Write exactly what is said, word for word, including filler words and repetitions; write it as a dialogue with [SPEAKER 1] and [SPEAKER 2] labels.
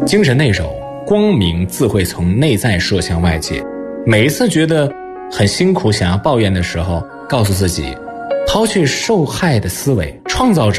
[SPEAKER 1] 精神内守，光明自会从内在射向外界。每一次觉得很辛苦想要抱怨的时候，告诉自己，抛去受害的思维，创造者